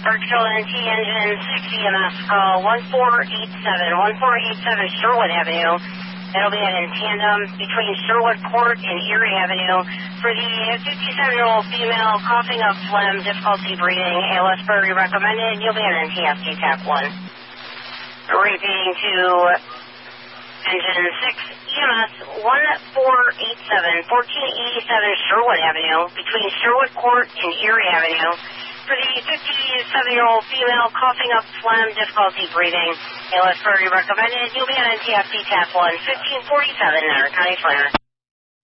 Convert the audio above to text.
Berkshire NT engine 6 EMS, call 1487, 1487 Sherwood Avenue. That'll be in tandem between Sherwood Court and Erie Avenue. For the 57-year-old female coughing up phlegm, difficulty breathing, ALS Prairie recommended, you'll be in NTSD TAC 1. Repeating to engine 6 EMS 1487, 1487 Sherwood Avenue, between Sherwood Court and Erie Avenue. For the 57-year-old female coughing up phlegm, difficulty breathing, ALS Prairie recommended, you'll be on NTSD TAC 1, 1547 County Flyer.